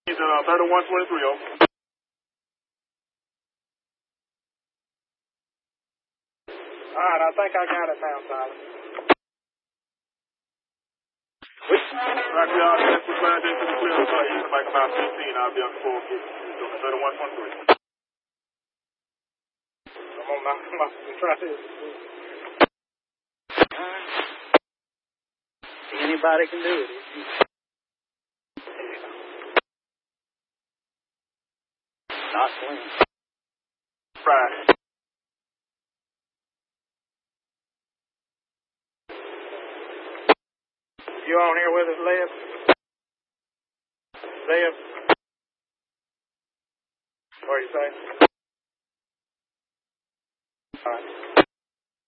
3123, over. Alright, I think I got it now, Tyler. Roger, let's respond into the clear. Eastern Mike about 15. I'll be on the 450. 3123. I'm on my try this. Anybody can do it. Not Slim. Right. You on here with us, Lev? Lev? What are you saying? All right.